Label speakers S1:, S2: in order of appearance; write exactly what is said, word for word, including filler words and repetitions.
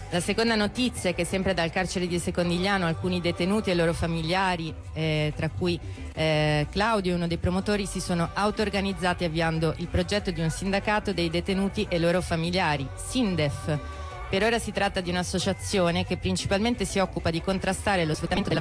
S1: La seconda notizia è che sempre dal carcere di Secondigliano alcuni detenuti e i loro familiari, eh, tra cui eh, Claudio, uno dei promotori, si sono auto-organizzati avviando il progetto di un sindacato dei detenuti e loro familiari, SINDEF. Per ora si tratta di un'associazione che principalmente si occupa di contrastare lo sfruttamento della